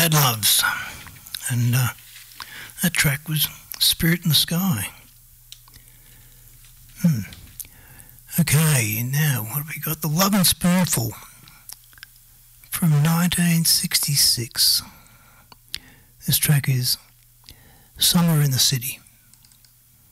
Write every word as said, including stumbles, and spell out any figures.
Bad Loves, and uh, that track was Spirit in the Sky. Hmm. Okay, now what have we got? The Lovin' Spoonful from nineteen sixty-six. This track is Summer in the City.